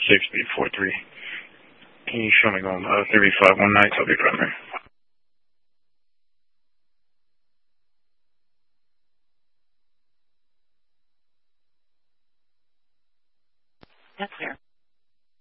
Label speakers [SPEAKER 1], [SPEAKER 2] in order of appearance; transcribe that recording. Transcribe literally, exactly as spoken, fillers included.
[SPEAKER 1] six eight four three. Can you show me going uh, three five one nine, Toby Primary?
[SPEAKER 2] That's clear.